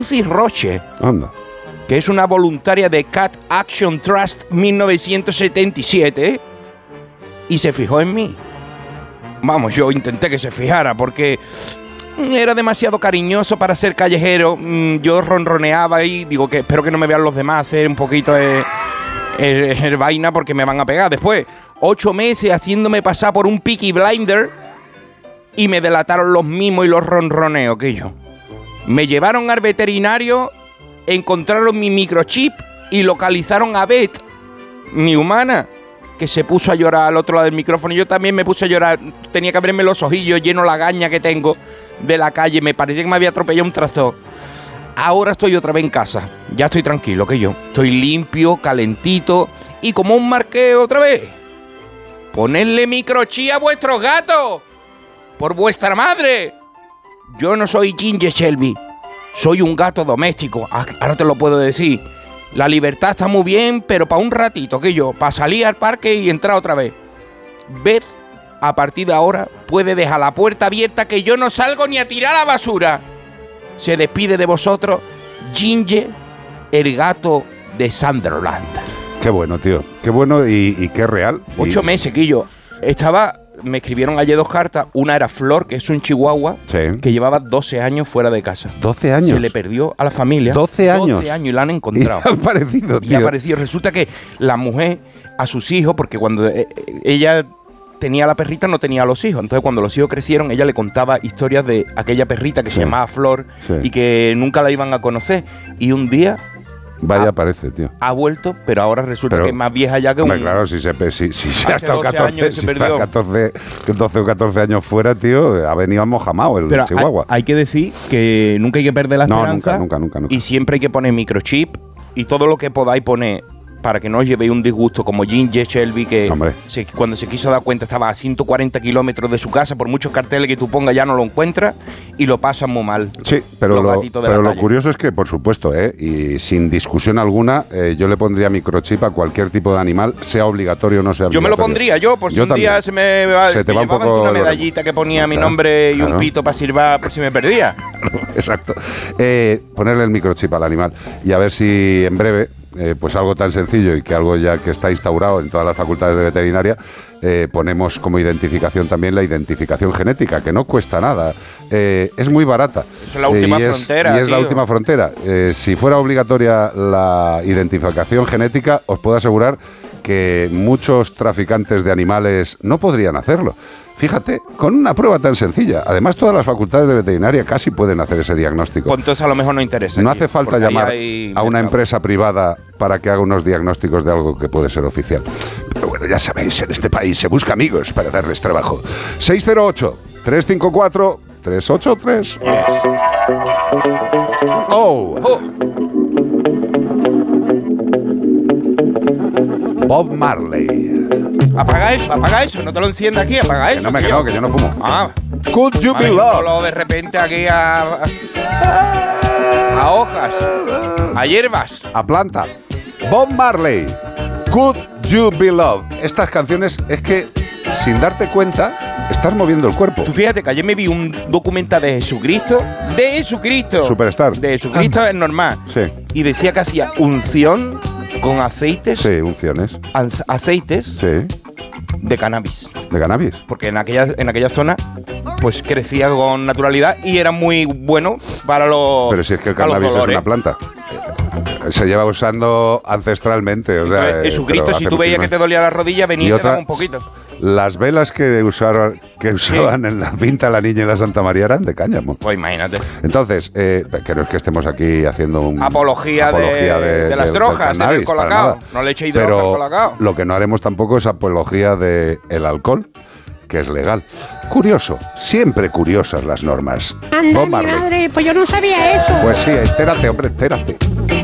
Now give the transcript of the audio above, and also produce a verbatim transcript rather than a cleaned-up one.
Lucy Roche, Anda. que es una voluntaria de Cat Action Trust mil novecientos setenta y siete, y se fijó en mí. Vamos, yo intenté que se fijara porque era demasiado cariñoso para ser callejero. Yo ronroneaba y digo que espero que no me vean los demás hacer un poquito de, de, de vaina porque me van a pegar. Después, ocho meses haciéndome pasar por un Peaky Blinder y me delataron los mimos y los ronroneos que yo. Me llevaron al veterinario, encontraron mi microchip y localizaron a Beth, mi humana, que se puso a llorar al otro lado del micrófono. Y yo también me puse a llorar. Tenía que abrirme los ojillos, lleno la gaña que tengo de la calle. Me parecía que me había atropellado un tractor. Ahora estoy otra vez en casa. Ya estoy tranquilo, que yo. Estoy limpio, calentito y como un marqueo otra vez. Ponedle microchip a vuestros gatos. Por vuestra madre. Yo no soy Ginger Shelby, soy un gato doméstico. Ahora te lo puedo decir. La libertad está muy bien, pero para un ratito, que yo, para salir al parque y entrar otra vez. Beth, a partir de ahora, puede dejar la puerta abierta, que yo no salgo ni a tirar la basura. Se despide de vosotros, Ginger, el gato de Sunderland. Qué bueno, tío. Qué bueno y, y qué real. Ocho y... meses, que yo estaba... Me escribieron ayer dos cartas. Una era Flor, que es un chihuahua, sí, que llevaba doce años fuera de casa. ¿doce años? Se le perdió a la familia. ¿doce años? doce años y la han encontrado. Y ha aparecido, tío. Y ha aparecido. Resulta que la mujer, a sus hijos, porque cuando eh, ella tenía la perrita, no tenía a los hijos. Entonces, cuando los hijos crecieron, ella le contaba historias de aquella perrita que sí. se llamaba Flor, sí, y que nunca la iban a conocer. Y un día... Vaya, ha, aparece, tío. Ha vuelto, pero ahora resulta pero, que es más vieja ya que un... Claro, si se, si, si se ha estado catorce, se si está catorce, doce o catorce años fuera, tío, ha venido mojamao el pero chihuahua. Hay, hay que decir que nunca hay que perder la no, esperanza. Nunca, nunca, nunca, nunca. Y siempre hay que poner microchip y todo lo que podáis poner para que no os llevéis un disgusto, como Ginger Shelby, que se, cuando se quiso dar cuenta estaba a ciento cuarenta kilómetros de su casa, por muchos carteles que tú pongas ya no lo encuentras y lo pasan muy mal. Sí, pero, lo, pero lo curioso es que, por supuesto, ¿eh? y sin discusión alguna, eh, yo le pondría microchip a cualquier tipo de animal, sea obligatorio o no sea obligatorio. Yo me lo pondría, yo, por si yo un también. día se me va, se te va un poco una medallita que ponía no, mi claro, nombre y claro. un pito para silbar por si me perdía. Exacto. Eh, ponerle el microchip al animal y a ver si en breve... Eh, pues algo tan sencillo y que algo ya que está instaurado en todas las facultades de veterinaria, eh, ponemos como identificación también la identificación genética, que no cuesta nada, eh, es muy barata. Eso es la última eh, y frontera. Es, y es tío. la última frontera. Eh, si fuera obligatoria la identificación genética, os puedo asegurar que muchos traficantes de animales no podrían hacerlo. Fíjate, con una prueba tan sencilla. Además, todas las facultades de veterinaria casi pueden hacer ese diagnóstico. Pues entonces a lo mejor no interesa. No tío, hace falta llamar a una empresa privada para que haga unos diagnósticos de algo que puede ser oficial. Pero bueno, ya sabéis, en este país se busca amigos para darles trabajo. seis cero ocho, tres cinco cuatro, tres ocho tres. Oh. oh. Bob Marley. Apaga eso, apaga eso, no te lo enciendas aquí, apaga eso. Que no me tío. que no, que yo no fumo. Ah. Could you be loved? De repente aquí a, a, a hojas, a hierbas, a plantas. Bob Marley. Could you be loved? Estas canciones es que sin darte cuenta estás moviendo el cuerpo. Tú fíjate que ayer me vi un documental de Jesucristo, de Jesucristo, Superstar, de Jesucristo es normal. Sí. Y decía que hacía unción con aceites. Sí, unciones. Aceites. Sí. De cannabis. ¿De cannabis? Porque en aquella, en aquella zona pues crecía con naturalidad y era muy bueno para los Pero si es que el cannabis es una planta. Se lleva usando ancestralmente. O sea, Entonces, Jesucristo, si tú veías que te dolía la rodilla, venía y, y te daba un poquito. Las velas que usaron, que usaban sí. en la pinta la Niña y la Santa María eran de cáñamo. Pues imagínate. Entonces, eh, que no es que estemos aquí haciendo un apología, apología de, de, de las de, drogas, del, del colacao. No le echéis drogas al colacao. Lo que no haremos tampoco es apología del alcohol, que es legal. Curioso, siempre curiosas las normas. Anda, mi madre, pues yo no sabía eso. Pues sí, entérate, hombre, entérate.